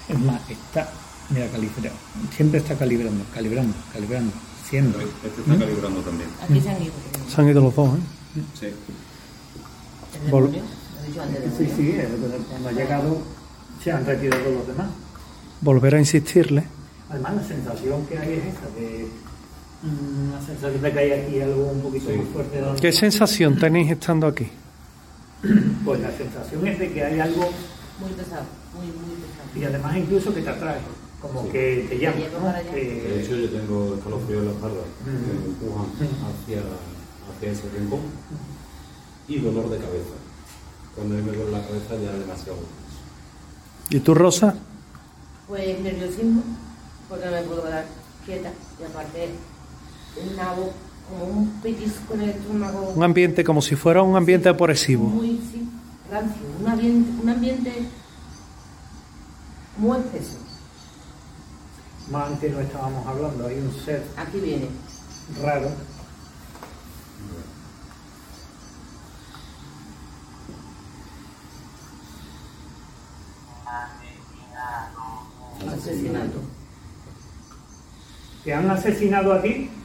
Es más, mira, siempre está calibrando, siempre. Este está calibrando también. Aquí se han ido. Se han ido los dos, ¿eh? Sí. ¿El demonio? ¿Lo he dicho antes, Sí, demonio? cuando ha llegado se han retirado los demás. Volver a insistirle. Además, la sensación que hay es esa, de una sensación de que hay aquí algo un poquito más fuerte. ¿Qué sensación tenéis estando aquí? Pues la sensación es de que hay algo, Muy pesado, muy pesado. y además incluso que te atrae, como que te llama, Te lleva ¿no? para allá. De hecho, yo tengo escalofríos en la espalda que me empujan hacia ese rincón y dolor de cabeza. Cuando me duele la cabeza ya es demasiado. ¿Y tú, Rosa? Pues nerviosismo, porque no me puedo quedar quieta. Y aparte, una voz, como un pellizco en el estómago. Un ambiente como si fuera un ambiente opresivo. Muy, sí, rancio. Un ambiente muy espeso. Más antes no estábamos hablando, hay un ser Aquí viene. raro. Asesinato. ¿Te han asesinado a ti?